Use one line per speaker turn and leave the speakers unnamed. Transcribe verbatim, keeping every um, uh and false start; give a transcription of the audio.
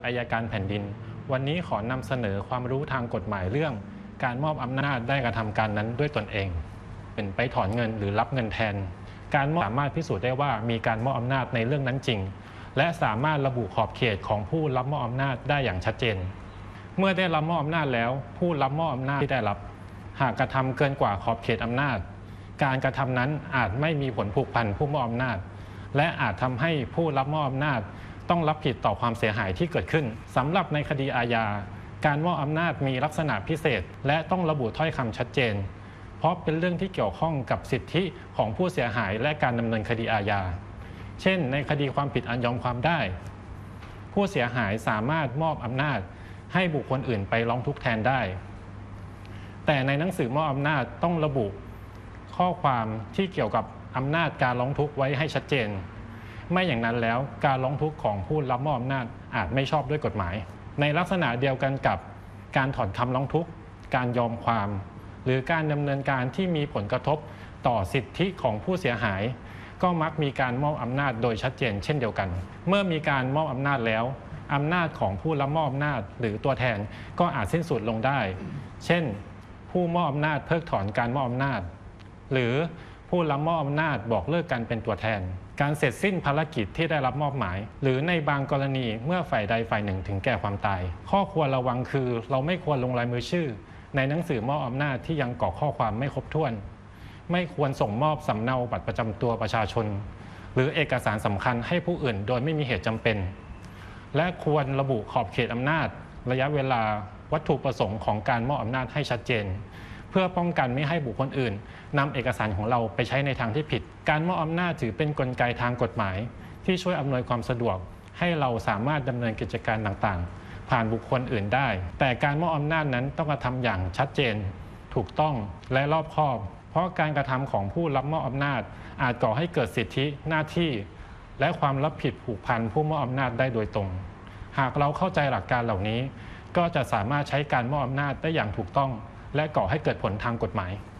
อัยการแผ่นดินวันนี้ขอนำเสนอความรู้ทางกฎหมายเรื่องการมอบอำนาจได้กระทำการนั้นด้วยตนเองเป็นไปถอนเงินหรือรับเงินแทนการมอบสามารถพิสูจน์ได้ว่ามีการมอบอำนาจในเรื่องนั้นจริงและสามารถระบุขอบเขตของผู้รับมอบอำนาจได้อย่างชัดเจนเมื่อได้รับมอบอำนาจแล้วผู้รับมอบอำนาจที่ได้รับหากกระทำเกินกว่าขอบเขตอำนาจการกระทำนั้นอาจไม่มีผลผูกพันผู้มอบอำนาจและอาจทำให้ผู้รับมอบอำนาจต้องรับผิดต่อความเสียหายที่เกิดขึ้นสำหรับในคดีอาญาการมอบอำนาจมีลักษณะพิเศษและต้องระบุถ้อยคำชัดเจนเพราะเป็นเรื่องที่เกี่ยวข้องกับสิทธิของผู้เสียหายและการดำเนินคดีอาญาเช่นในคดีความผิดอันยอมความได้ผู้เสียหายสามารถมอบอำนาจให้บุคคลอื่นไปร้องทุกข์แทนได้แต่ในหนังสือมอบอำนาจต้องระบุข้อความที่เกี่ยวกับอำนาจการร้องทุกข์ไว้ให้ชัดเจนไม่อย่างนั้นแล้วการร้องทุกข์ของผู้รับมอบอำนาจอาจไม่ชอบด้วยกฎหมายในลักษณะเดียวกันกับการถอนคำร้องทุกข์การยอมความหรือการดำเนินการที่มีผลกระทบต่อสิทธิของผู้เสียหายก็มักมีการมอบอำนาจโดยชัดเจนเช่นเดียวกันเมื่อมีการมอบอำนาจแล้วอำนาจของผู้รับมอบอำนาจหรือตัวแทนก็อาจสิ้นสุดลงได้เช่นผู้มอบอำนาจเพิกถอนการมอบอำนาจหรือผู้รับมอบอำนาจบอกเลิกการเป็นตัวแทนการเสร็จสิ้นภารกิจที่ได้รับมอบหมายหรือในบางกรณีเมื่อฝ่ายใดฝ่ายหนึ่งถึงแก่ความตายข้อควรระวังคือเราไม่ควรลงลายมือชื่อในหนังสือมอบอำนาจที่ยังกรอกข้อความไม่ครบถ้วนไม่ควรส่งมอบสำเนาบัตรประจำตัวประชาชนหรือเอกสารสำคัญให้ผู้อื่นโดยไม่มีเหตุจำเป็นและควรระบุขอบเขตอำนาจระยะเวลาวัตถุประสงค์ของการมอบอำนาจให้ชัดเจนเพื่อป้องกันไม่ให้บุคคลอื่นนำเอกสารของเราไปใช้ในทางที่ผิดการมอบอำนาจถือเป็นกลไกทางกฎหมายที่ช่วยอำนวยความสะดวกให้เราสามารถดำเนินกิจการต่างๆผ่านบุคคลอื่นได้แต่การมอบอำนาจนั้นต้องกระทำอย่างชัดเจนถูกต้องและรอบคอบเพราะการกระทำของผู้รับมอบอำนาจอาจก่อให้เกิดสิทธิหน้าที่และความรับผิดผูกพันผู้มอบอำนาจได้โดยตรงหากเราเข้าใจหลักการเหล่านี้ก็จะสามารถใช้การมอบอำนาจได้อย่างถูกต้องและก่อให้เกิดผลทางกฎหมาย